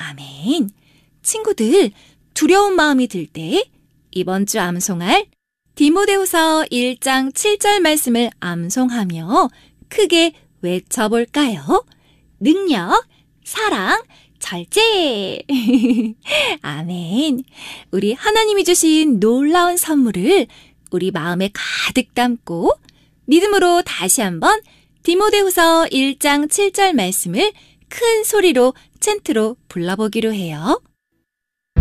아멘. 친구들, 두려운 마음이 들 때 이번 주 암송할 디모데후서 1장 7절 말씀을 암송하며 크게 외쳐볼까요? 능력, 사랑, 절제! 아멘. 우리 하나님이 주신 놀라운 선물을 우리 마음에 가득 담고 믿음으로 다시 한번 디모데후서 1장 7절 말씀을 큰 소리로 챈트로 불러보기로 해요.